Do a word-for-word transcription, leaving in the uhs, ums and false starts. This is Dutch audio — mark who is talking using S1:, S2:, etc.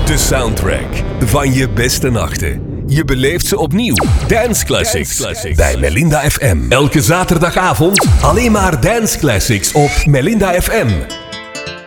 S1: De soundtrack van je beste nachten. Je beleeft ze opnieuw. Dance Classics, Dance Classics. Bij Melinda F M. Elke zaterdagavond alleen maar Dance Classics op Melinda F M.